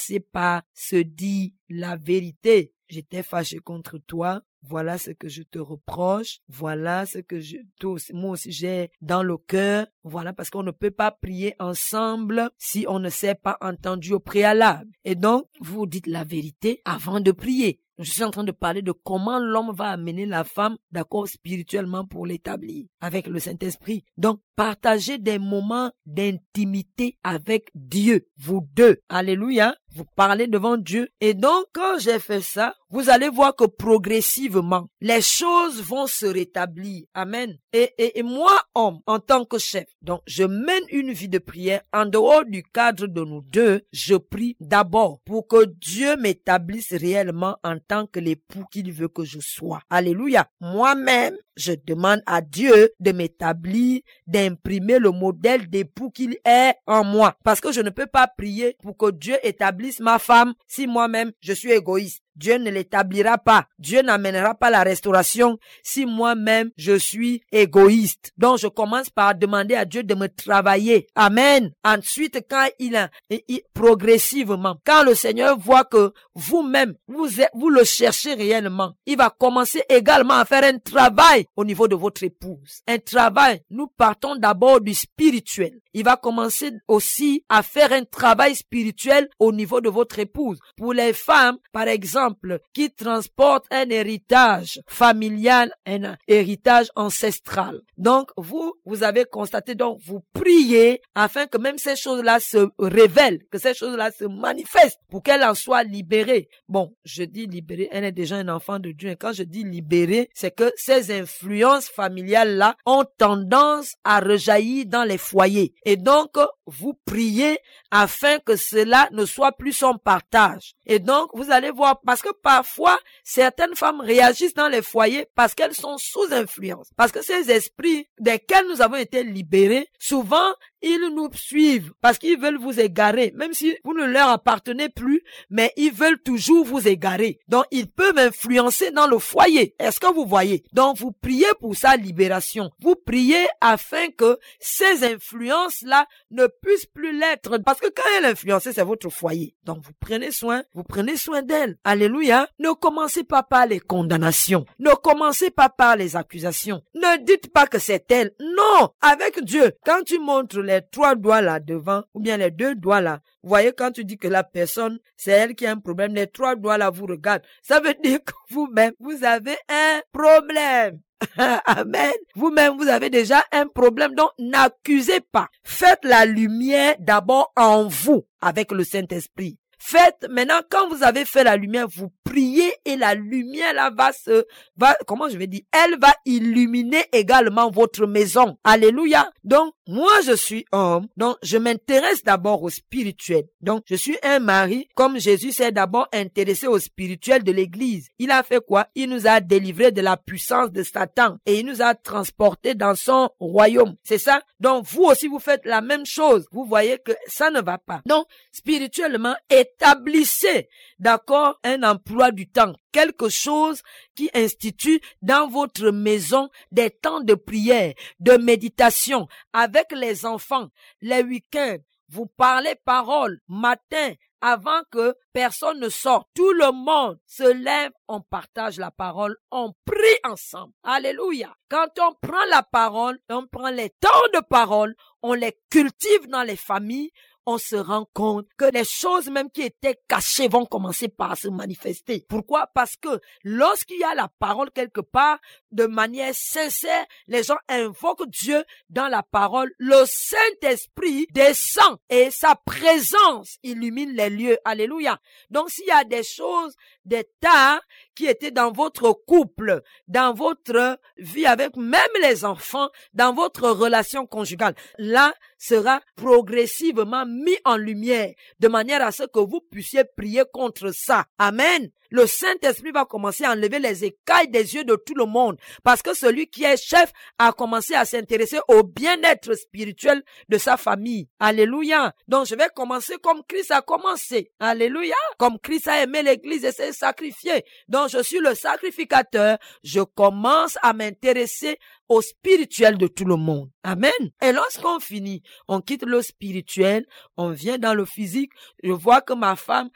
commencer par se dire la vérité. J'étais fâché contre toi. Voilà ce que je te reproche. Voilà ce que moi aussi j'ai dans le cœur. Voilà, parce qu'on ne peut pas prier ensemble si on ne s'est pas entendu au préalable. Et donc, vous dites la vérité avant de prier. Je suis en train de parler de comment l'homme va amener la femme, d'accord, spirituellement pour l'établir avec le Saint-Esprit. Donc, partagez des moments d'intimité avec Dieu, vous deux. Alléluia. Vous parlez devant Dieu. Et donc, quand j'ai fait ça, vous allez voir que progressivement, les choses vont se rétablir. Amen. Et moi, homme, en tant que chef, donc je mène une vie de prière en dehors du cadre de nous deux. Je prie d'abord pour que Dieu m'établisse réellement en tant que l'époux qu'il veut que je sois. Alléluia. Moi-même, je demande à Dieu de m'établir, d'imprimer le modèle d'époux qu'il est en moi. Parce que je ne peux pas prier pour que Dieu établisse ma femme si moi-même je suis égoïste. Dieu ne l'établira pas. Dieu n'amènera pas la restauration si moi-même je suis égoïste. Donc je commence par demander à Dieu de me travailler. Amen. Ensuite, quand progressivement, quand le Seigneur voit que vous-même, vous le cherchez réellement, il va commencer également à faire un travail au niveau de votre épouse. Un travail, nous partons d'abord du spirituel. Il va commencer aussi à faire un travail spirituel au niveau de votre épouse. Pour les femmes, par exemple, qui transportent un héritage familial, un héritage ancestral. Donc, vous avez constaté, donc, vous priez afin que même ces choses-là se révèlent, que ces choses-là se manifestent pour qu'elle en soit libérée. Bon, je dis libérée, elle est déjà un enfant de Dieu. Et quand je dis libérée, c'est que ces influences familiales-là ont tendance à rejaillir dans les foyers. Et donc, vous priez afin que cela ne soit plus son partage. Et donc, vous allez voir, parce que parfois, certaines femmes réagissent dans les foyers parce qu'elles sont sous influence. Parce que ces esprits desquels nous avons été libérés, souvent, ils nous suivent parce qu'ils veulent vous égarer. Même si vous ne leur appartenez plus, mais ils veulent toujours vous égarer. Donc, ils peuvent influencer dans le foyer. Est-ce que vous voyez? Donc, vous priez pour sa libération. Vous priez afin que ces influences-là ne puissent plus l'être. Parce que quand elle est influencée, c'est votre foyer. Donc, vous prenez soin d'elle. Alléluia. Ne commencez pas par les condamnations. Ne commencez pas par les accusations. Ne dites pas que c'est elle. Non! Avec Dieu, quand tu montres les 3 doigts là devant, ou bien les 2 doigts là, vous voyez, quand tu dis que la personne, c'est elle qui a un problème, les 3 doigts là vous regardent. Ça veut dire que vous-même, vous avez un problème. Amen. Vous-même, vous avez déjà un problème, donc n'accusez pas. Faites la lumière d'abord en vous avec le Saint-Esprit. Faites, maintenant, quand vous avez fait la lumière, vous priez et la lumière là elle va illuminer également votre maison. Alléluia. Donc, moi, je suis homme, donc je m'intéresse d'abord au spirituel. Donc, je suis un mari, comme Jésus s'est d'abord intéressé au spirituel de l'église. Il a fait quoi? Il nous a délivrés de la puissance de Satan et il nous a transportés dans son royaume. C'est ça? Donc, vous aussi, vous faites la même chose. Vous voyez que ça ne va pas. Donc, spirituellement, établissez, d'accord, un emploi du temps, quelque chose qui institue dans votre maison des temps de prière, de méditation, avec les enfants, les week-ends. Vous parlez parole matin avant que personne ne sorte. Tout le monde se lève, on partage la parole, on prie ensemble. Alléluia. Quand on prend la parole, on prend les temps de parole, on les cultive dans les familles, on se rend compte que les choses même qui étaient cachées vont commencer par se manifester. Pourquoi? Parce que lorsqu'il y a la parole quelque part, de manière sincère, les gens invoquent Dieu dans la parole. Le Saint-Esprit descend et sa présence illumine les lieux. Alléluia. Donc s'il y a des choses, des tares qui étaient dans votre couple, dans votre vie avec même les enfants, dans votre relation conjugale, là sera progressivement mis en lumière de manière à ce que vous puissiez prier contre ça. Amen. Le Saint-Esprit va commencer à enlever les écailles des yeux de tout le monde parce que celui qui est chef a commencé à s'intéresser au bien-être spirituel de sa famille. Alléluia. Donc je vais commencer comme Christ a commencé. Alléluia. Comme Christ a aimé l'église et s'est sacrifié. Donc je suis le sacrificateur. Je commence à m'intéresser au spirituel de tout le monde. Amen. Et lorsqu'on finit, on quitte le spirituel, on vient dans le physique. Je vois que ma femme